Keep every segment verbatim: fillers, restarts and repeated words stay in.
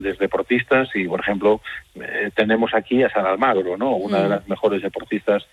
deportistas y, por ejemplo, eh, tenemos aquí a Sara Almagro, ¿no? Una mm. de las mejores deportistas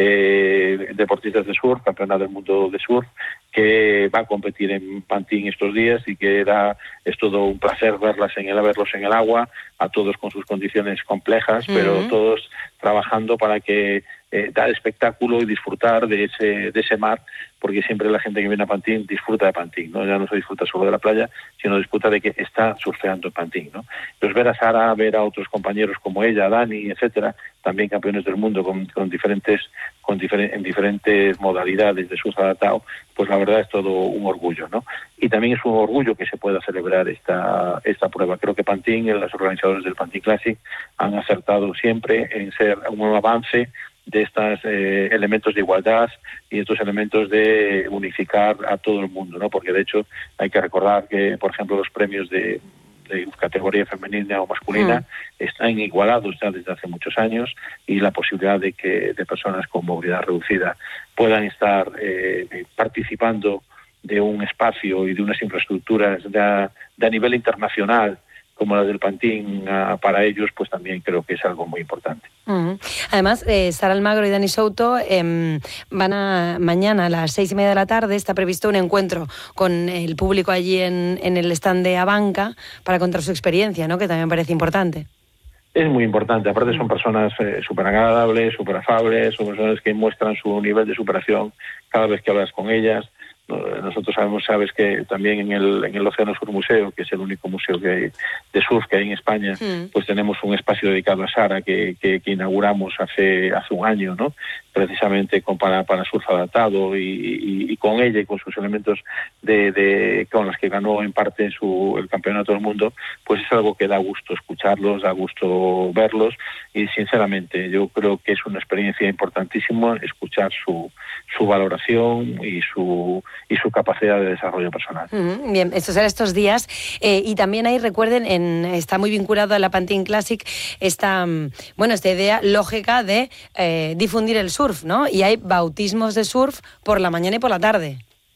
eh, deportistas de surf, campeona del mundo de surf, que va a competir en Pantin estos días y que era, es todo un placer verlas en el, verlos en el agua, a todos con sus condiciones complejas, mm. pero todos trabajando para que eh, dar espectáculo y disfrutar de ese, de ese mar, porque siempre la gente que viene a Pantin disfruta de Pantin, ¿no? Ya no se disfruta solo de la playa, sino disfruta de que está surfeando en Pantin, ¿no? Entonces ver a Sara, ver a otros compañeros como ella, Dani, etcétera, también campeones del mundo con, con diferentes, con difer- en diferentes modalidades de surf adaptado, pues la verdad es todo un orgullo, ¿no? Y también es un orgullo que se pueda celebrar esta, esta prueba. Creo que Pantin, los organizadores del Pantin Classic, han acertado siempre en ser un avance de estos eh, elementos de igualdad y estos elementos de unificar a todo el mundo, ¿no? Porque de hecho hay que recordar que, por ejemplo, los premios de, de categoría femenina o masculina mm. están igualados ya desde hace muchos años, y la posibilidad de que de personas con movilidad reducida puedan estar eh, participando de un espacio y de unas infraestructuras de, de a nivel internacional como la del Pantin uh, para ellos, pues también creo que es algo muy importante. Uh-huh. Además, eh, Sara Almagro y Dani Souto eh, van a, mañana a las seis y media de la tarde, está previsto un encuentro con el público allí en, en el stand de Abanca para contar su experiencia, ¿no? Que también parece importante. Es muy importante, aparte son personas eh, súper agradables, súper afables, son personas que muestran su nivel de superación cada vez que hablas con ellas. Nosotros sabemos, sabes que también en el en el Océano Sur Museo, que es el único museo que hay de surf que hay en España, mm. pues tenemos un espacio dedicado a Sara que, que, que inauguramos hace hace un año, ¿no? Precisamente con, para, para surf adaptado y, y, y con ella y con sus elementos de, de con los que ganó en parte su el campeonato del mundo, pues es algo que da gusto escucharlos, da gusto verlos, y sinceramente yo creo que es una experiencia importantísima escuchar su su valoración y su y su capacidad de desarrollo personal. Uh-huh. Bien, esto será estos días. Eh, y también ahí, recuerden, en, está muy vinculado a la Pantin Classic esta, bueno, esta idea lógica de eh, difundir el surf, ¿no? Y hay bautismos de surf por la mañana y por la tarde.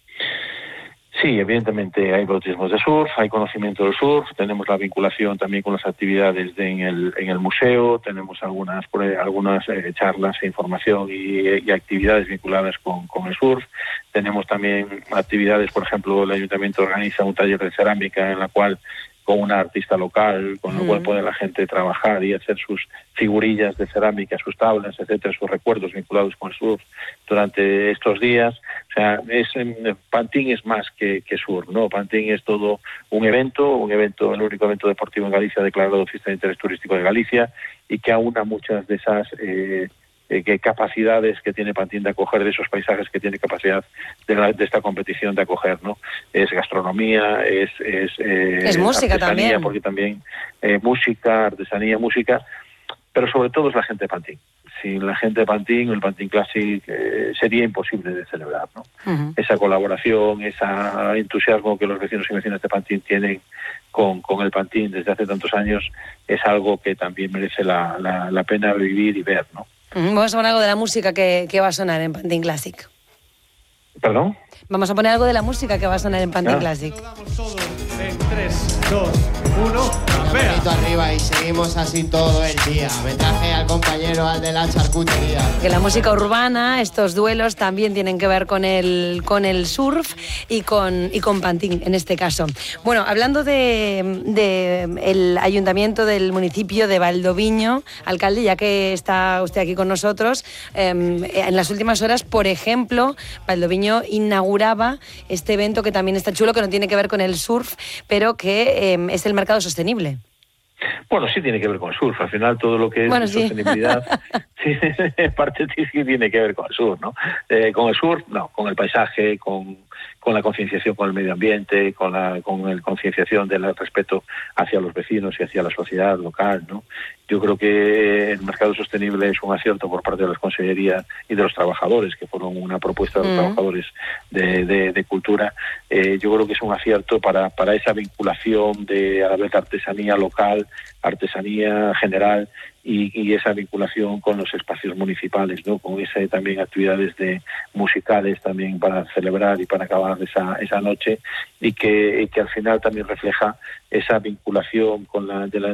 Sí, evidentemente hay bautismos de surf, hay conocimiento del surf, tenemos la vinculación también con las actividades de, en, el, en el museo, tenemos algunas algunas eh, charlas e información y, y actividades vinculadas con, con el surf. Tenemos también actividades, por ejemplo, el Ayuntamiento organiza un taller de cerámica en la cual con una artista local, con lo mm. cual puede la gente trabajar y hacer sus figurillas de cerámica, sus tablas, etcétera, sus recuerdos vinculados con el surf durante estos días. O sea, es, Pantin es más que, que surf, ¿no? Pantin es todo un evento, un evento, el único evento deportivo en Galicia declarado Fiesta de Interés Turístico de Galicia, y que aúna muchas de esas eh, eh, que capacidades que tiene Pantin de acoger, de esos paisajes que tiene capacidad de, la, de esta competición de acoger, ¿no? Es gastronomía, es es, eh, es música también, porque también eh, música, artesanía, música, pero sobre todo es la gente de Pantin. Sin la gente de Pantin, el Pantin Classic eh, sería imposible de celebrar, ¿no? Uh-huh. Esa colaboración, ese entusiasmo que los vecinos y vecinas de Pantin tienen con, con el Pantin desde hace tantos años es algo que también merece la, la, la pena vivir y ver, ¿no? Uh-huh. Vamos a poner algo de la música que, que va a sonar en Pantin Classic. ¿Perdón? Vamos a poner algo de la música que va a sonar en Pantin ah. Classic. En tres, dos, uno, manito arriba y seguimos así todo el día. Me traje al compañero al de la charcutería. Que la música urbana, estos duelos también tienen que ver con el con el surf y con y con Pantin en este caso. Bueno, hablando de, de el ayuntamiento del municipio de Valdoviño, alcalde, ya que está usted aquí con nosotros, eh, en las últimas horas, por ejemplo, Valdoviño inauguraba este evento que también está chulo, que no tiene que ver con el surf, pero que eh, es el mercado sostenible. Bueno, sí tiene que ver con el surf. Al final todo lo que es bueno, sí. sostenibilidad sí, en parte sí tiene que ver con el surf, ¿no? Eh, con el surf, no, con el paisaje, con, con la concienciación con el medio ambiente, con la con el concienciación del respeto hacia los vecinos y hacia la sociedad local, ¿no? Yo creo que el mercado sostenible es un acierto por parte de las consellerías y de los trabajadores, que fueron una propuesta de los mm. trabajadores de, de, de cultura. Eh, yo creo que es un acierto para, para esa vinculación de a la vez artesanía local, artesanía general y, y esa vinculación con los espacios municipales, ¿no? Con ese también actividades de musicales también para celebrar y para acabar esa esa noche, y que, y que al final también refleja esa vinculación con la de la